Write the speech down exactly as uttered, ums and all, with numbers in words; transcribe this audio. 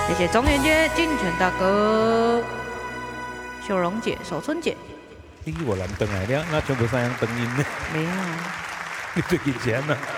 谢谢中元节、金泉大哥、秀荣姐、守春姐。 你我蓝灯来了，那全部三样灯音呢？ 没有。 你最近钱呢？